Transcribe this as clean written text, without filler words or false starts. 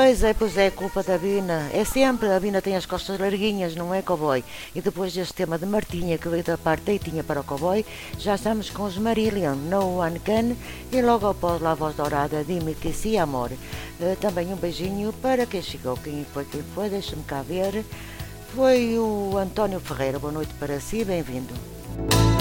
pois é, culpa da Bina. É sempre, a Bina tem as costas larguinhas, não é, cowboy? E depois deste tema de Martinha, que veio da parte deitinha para o cowboy, já estamos com os Marillion, No One Can, e logo após lá a voz dourada de Imitici Amor. Também um beijinho para quem chegou, quem foi, deixa-me cá ver. Foi o António Ferreira, boa noite para si, bem-vindo.